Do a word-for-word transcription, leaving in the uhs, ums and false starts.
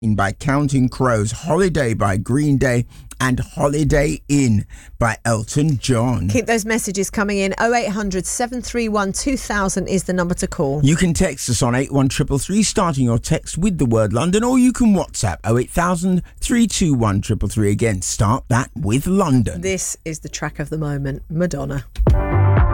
by Counting Crows, Holiday by Green Day, and Holiday Inn by Elton John. Keep those messages coming in. oh eight hundred, seven three one, two thousand is the number to call. You can text us on eight one three three, starting your text with the word London, or you can WhatsApp oh eight thousand, three two one, three three three. Again, start that with London. This is the track of the moment, Madonna.